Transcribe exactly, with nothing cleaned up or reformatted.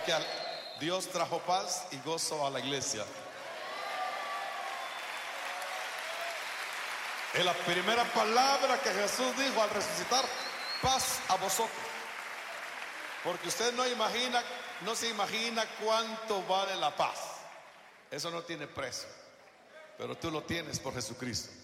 que Dios trajo paz y gozo a la iglesia. Es la primera palabra que Jesús dijo al resucitar: paz a vosotros. Porque usted no imagina, no se imagina cuánto vale la paz. Eso no tiene precio, pero tú lo tienes por Jesucristo.